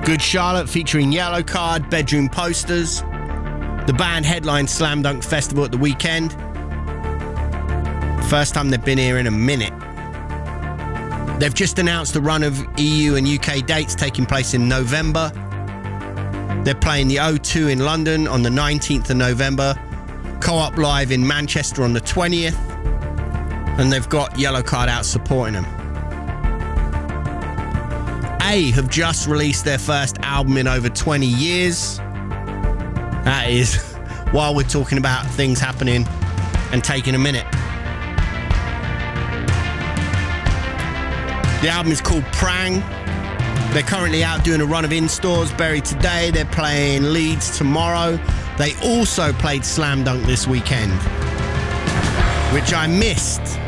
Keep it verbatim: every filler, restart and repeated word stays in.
Good Charlotte featuring Yellowcard, Bedroom Posters. The band headlined Slam Dunk Festival at the weekend. First time they've been here in a minute. They've just announced a run of E U and U K dates taking place in November. They're playing the O two in London on the nineteenth of November, Co-op Live in Manchester on the twentieth, and they've got Yellowcard out supporting them. A have just released their first album in over twenty years. That is, while we're talking about things happening and taking a minute. The album is called Prang. They're currently out doing a run of in-stores. Bury today, they're playing Leeds tomorrow. They also played Slam Dunk this weekend, which I missed.